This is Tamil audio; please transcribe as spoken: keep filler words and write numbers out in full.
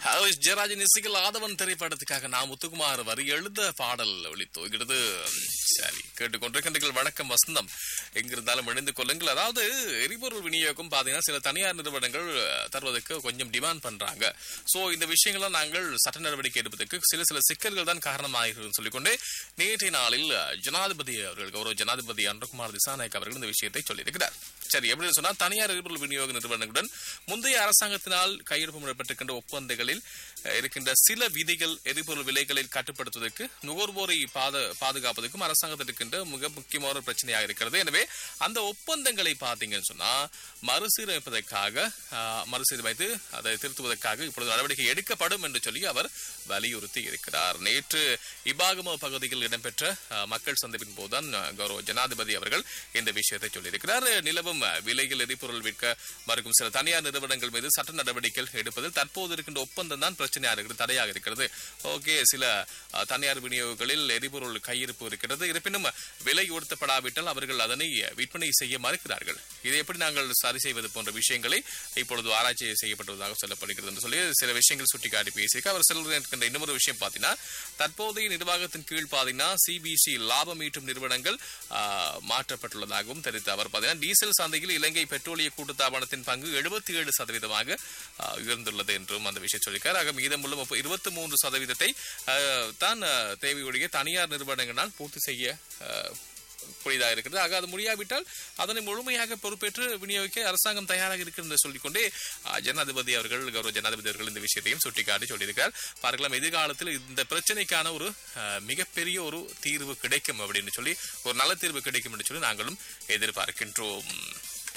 ஜெயராஜன் இசையில் ஆதவன் திரைப்படத்துக்காக நாம் முத்துக்குமார் வரி எழுத பாடல் ஒளித்தோகிறது. சரி, கேட்டுக்கொண்டிருக்கின்றீர்கள் வணக்கம் வசந்தம். எங்கிருந்தாலும் இணைந்து கொள்ளுங்கள். அதாவது எரிபொருள் விநியோகம் பாத்தீங்கன்னா சில தனியார் நிறுவனங்கள் தருவதற்கு கொஞ்சம் டிமாண்ட் பண்றாங்க. சோ இந்த விஷயங்களை நாங்கள் சட்ட நடவடிக்கை எடுப்பதற்கு சில சில சிக்கல்கள் தான் காரணமாகிறது சொல்லிக்கொண்டே நேற்றைய நாளில் ஜனாதிபதி அவர்கள் கௌரவ ஜனாதிபதி அனுர்குமார் திசாநாயக் அவர்கள் இந்த விஷயத்தை சொல்லியிருக்கிறார். சரி, எப்படின்னு சொன்னா தனியார் எரிபொருள் விநியோக நிறுவனங்களுடன் முந்தைய அரசாங்கத்தினால் கையெழுப்பப்பட்டிருக்கின்ற ஒப்பந்தங்களில் இருக்கின்ற சில விதிகள் எரிபொருள் விலைகளில் கட்டுப்படுத்துவதற்கு நுகர்வோரை பாதுகாப்பதற்கும் அரசாங்கத்தில் இருக்கின்ற மிக முக்கியமான பிரச்சனையாக இருக்கிறது. எனவே அந்த ஒப்பந்தங்களை பார்த்தீங்கன்னு சொன்னா மறுசீரமைப்பதற்காக மறுசீரமைத்து அதை திருத்துவதற்காக இப்பொழுது நடவடிக்கை எடுக்கப்படும் என்று சொல்லி அவர் வலியுறுத்தி இருக்கிறார். நேற்று இபாகம பகுதியில் இடம்பெற்ற மக்கள் சந்திப்பின் போதுதான் கௌரவ ஜனாதிபதி அவர்கள் இந்த விஷயத்தை சொல்லியிருக்கிறார். நிலவும் விலையில் எரிபொருள் விற்க மறுக்கும் சில தனியார் நிறுவனங்கள் மீது சட்ட நடவடிக்கைகள் எடுப்பதில் தற்போது இருக்கின்ற ஒப்பந்தம் தான் பிரச்சனையாக இருக்கிறது, தடையாக இருக்கிறது. ஓகே, சில தனியார் விநியோகங்களில் எரிபொருள் கையிருப்பு இருக்கிறது, இருப்பினும் விலை உயர்த்தப்படாவிட்டால் அவர்கள் அதனை விற்பனை செய்ய மறுக்கிறார்கள். இதை எப்படி நாங்கள் சரி செய்வது போன்ற விஷயங்களை இப்பொழுது ஆராய்ச்சி செய்யப்பட்டுள்ளதாக சொல்லப்படுகிறது என்று சொல்லி சில விஷயங்கள் சுட்டிக்காட்டி பேசியிருக்க அவர் சொல்ற இன்னொரு விஷயம் பார்த்தீங்கன்னா தற்போதைய நிர்வாகத்தின் கீழ் பார்த்தீங்கன்னா சிபிசி லாபம் ஈட்டும் நிறுவனங்கள் மாற்றப்பட்டுள்ளதாகவும் தெரிவித்த அவர் பார்த்தீங்கன்னா டீசல் சந்தையில் இலங்கை பெட்ரோலிய கூட்டுத்தாபனத்தின் பங்கு எழுபத்தி ஏழு சதவீதமாக உயர்ந்துள்ளது என்றும் அந்த விஷயம் சொல்லியிருக்கார். ஆக மீதமுள்ள இருபத்தி மூன்று சதவீதத்தை தான் தேவையுடைய தனியார் நிறுவனங்களால் பூர்த்தி செய்ய புரிதாக இருக்கிறது. ஆக அது முடியாவிட்டால் அதனை முழுமையாக பொறுப்பேற்று விநியோகிக்க அரசாங்கம் தயாராக இருக்கிறது என்று சொல்லிக்கொண்டே ஜனாதிபதி அவர்கள் கௌரவ ஜனாதிபதி அவர்கள் இந்த விஷயத்தையும் சுட்டிக்காட்டி சொல்லியிருக்கார். பார்க்கலாம், எதிர்காலத்தில் இந்த பிரச்சனைக்கான ஒரு மிகப்பெரிய ஒரு தீர்வு கிடைக்கும் அப்படின்னு சொல்லி ஒரு நல்ல தீர்வு கிடைக்கும் என்று சொல்லி நாங்களும் எதிர்பார்க்கின்றோம்.